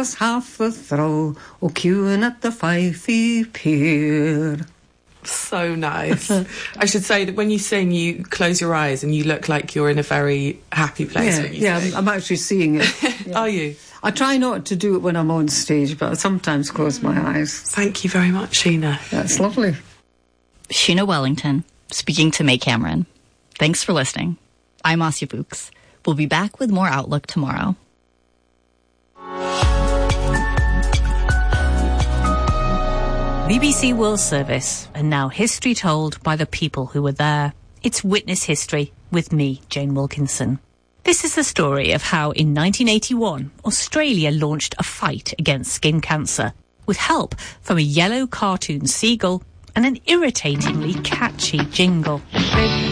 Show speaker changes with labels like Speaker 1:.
Speaker 1: us half a throw, o queuing at the Fyfie Pier.
Speaker 2: So nice. I should say that when you sing, you close your eyes and you look like you're in a very happy place.
Speaker 1: I'm actually seeing it. Yeah.
Speaker 2: Are you?
Speaker 1: I try not to do it when I'm on stage, but I sometimes close my eyes.
Speaker 2: Thank you very much, Sheena.
Speaker 1: That's lovely.
Speaker 3: Sheena Wellington, speaking to May Cameron. Thanks for listening. I'm Asya Fuchs. We'll be back with more Outlook tomorrow.
Speaker 4: BBC World Service, and now history told by the people who were there. It's Witness History with me, Jane Wilkinson. This is the story of how in 1981, Australia launched a fight against skin cancer with help from a yellow cartoon seagull and an irritatingly catchy jingle.